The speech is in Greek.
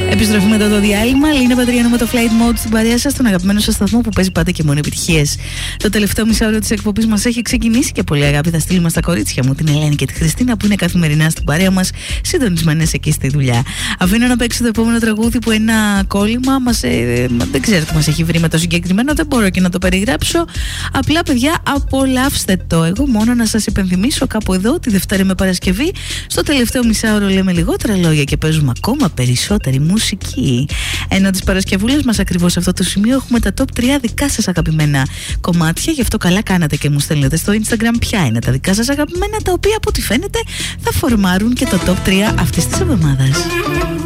Επιστροφή μετά το διάλειμμα. Λίνα Πατριανού με το Flight Mode στην παρέα σας, στον αγαπημένο σας σταθμό που παίζει πάντα και μόνο επιτυχίες. Το τελευταίο μισάωρο της εκπομπής μας έχει ξεκινήσει και πολύ αγάπη θα στείλουμε στα κορίτσια μου, την Ελένη και τη Χριστίνα, που είναι καθημερινά στην παρέα μας, συντονισμένες εκεί στη δουλειά. Αφήνω να παίξω το επόμενο τραγούδι που ένα κόλλημα δεν ξέρω τι μας έχει βρει με το συγκεκριμένο, δεν μπορώ και να το περιγράψω. Απλά, παιδιά, απολαύστε το. Εγώ μόνο να σας υπενθυμίσω κάπου εδώ τη Δευτέρα με Παρασκευή. Στο τελευταίο μισάωρο λέμε λιγότερα λόγια και παίζουμε ακόμα περισσότερη μουσική. Ενώ τις Παρασκευούλες μας ακριβώς σε αυτό το σημείο έχουμε τα top 3 δικά σας αγαπημένα κομμάτια. Γι' αυτό καλά κάνατε και μου στέλνετε στο Instagram ποια είναι τα δικά σας αγαπημένα, τα οποία από ό,τι φαίνεται θα φορμάρουν και το top 3 αυτής της εβδομάδας.